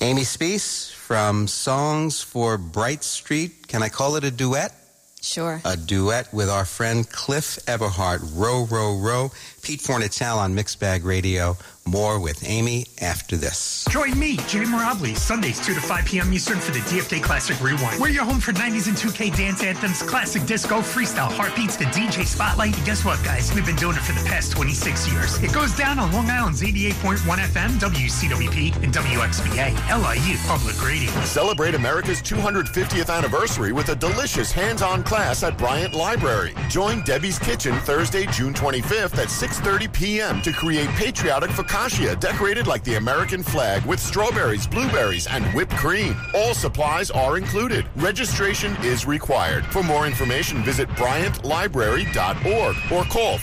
Amy Speece from Songs for Bright Street. Can I call it a duet? Sure. A duet with our friend Cliff Eberhardt. Row, row, row. Pete Fornatale on Mixed Bag Radio. More with Amy after this. Join me, Jay Mirabli, Sundays 2 to 5 p.m. Eastern for the DFD Classic Rewind. We're your home for 90s and 2K dance anthems, classic disco, freestyle, heartbeats, the DJ spotlight. And guess what, guys? We've been doing it for the past 26 years. It goes down on Long Island's 88.1 FM, WCWP, and WXBA, LIU Public Radio. Celebrate America's 250th anniversary with a delicious hands-on class at Bryant Library. Join Debbie's Kitchen Thursday, June 25th at 6:30 p.m. to create patriotic focaccia decorated like the American flag with strawberries, blueberries, and whipped cream. All supplies are included. Registration is required. For more information, visit bryantlibrary.org or call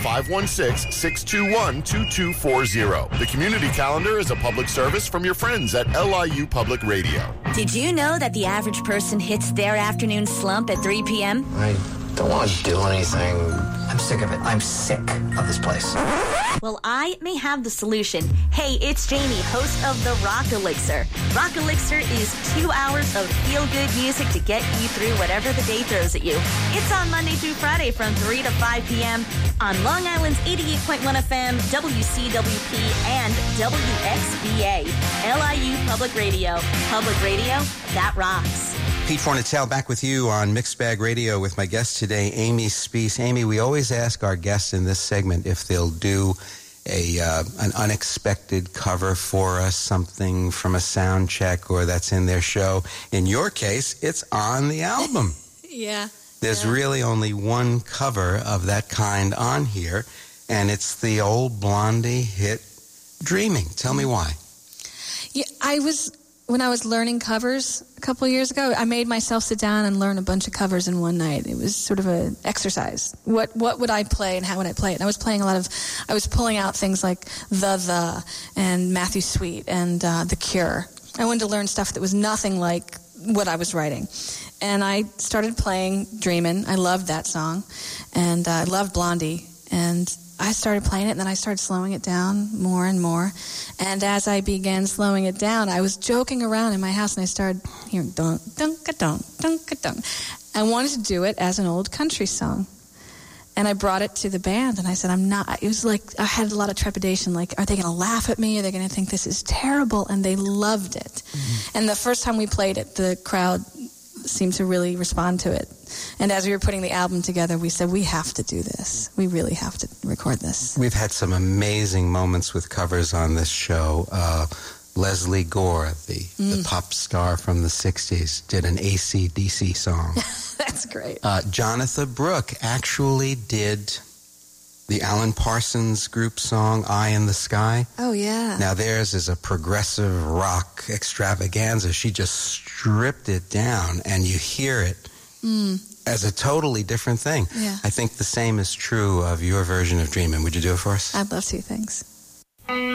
516-621-2240. The community calendar is a public service from your friends at LIU Public Radio. Did you know that the average person hits their afternoon slump at 3 p.m.? I don't want to do anything. I'm sick of it. I'm sick of this place. Well, I may have the solution. Hey, it's Jamie, host of the Rock Elixir. Rock Elixir is 2 hours of feel-good music to get you through whatever the day throws at you. It's on Monday through Friday from 3 to 5 p.m. on Long Island's 88.1 FM, WCWP, and WXBA. LIU Public Radio. Public radio that rocks. Pete Fornatale back with you on Mixed Bag Radio with my guest today, Amy Speece. Amy, we always ask our guests in this segment if they'll do an unexpected cover for us, something from a sound check or that's in their show. In your case, it's on the album. Yeah. There's really only one cover of that kind on here, and it's the old Blondie hit, Dreaming. Tell me why. Yeah, when I was learning covers a couple of years ago, I made myself sit down and learn a bunch of covers in one night. It was sort of an exercise. What would I play and how would I play it? And I was pulling out things like The and Matthew Sweet and The Cure. I wanted to learn stuff that was nothing like what I was writing. And I started playing Dreamin'. I loved that song. And I loved Blondie. And I started playing it, and then I started slowing it down more and more. And as I began slowing it down, I was joking around in my house, and I started hearing dun dun ka dun dun ka dun. I wanted to do it as an old country song, and I brought it to the band, and I said, "I'm not." It was like I had a lot of trepidation. Like, are they going to laugh at me? Are they going to think this is terrible? And they loved it. Mm-hmm. And the first time we played it, the crowd seemed to really respond to it. And as we were putting the album together, we said, we have to do this. We really have to record this. We've had some amazing moments with covers on this show. Leslie Gore, the pop star from the 60s, did an AC/DC song. That's great. Jonathan Brooke actually did the Alan Parsons group song, Eye in the Sky. Oh, yeah. Now, theirs is a progressive rock extravaganza. She just stripped it down, and you hear it as a totally different thing. Yeah. I think the same is true of your version of Dreamin'. Would you do it for us? I'd love to, thanks.